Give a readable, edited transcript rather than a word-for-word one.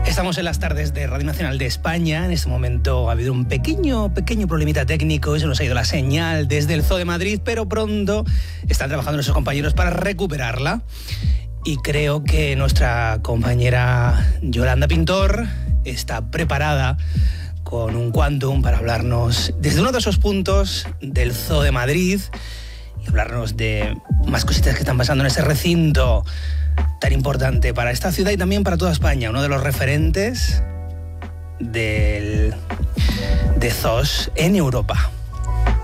Estamos en las tardes de Radio Nacional de España. En este momento ha habido un pequeño problemita técnico. Eso nos ha ido la señal desde el Zoo de Madrid, pero pronto están trabajando nuestros compañeros para recuperarla. Y creo que nuestra compañera Yolanda Pintor está preparada con un quantum para hablarnos desde uno de esos puntos del Zoo de Madrid y hablarnos de más cositas que están pasando en ese recinto tan importante para esta ciudad y también para toda España, uno de los referentes de zoos en Europa.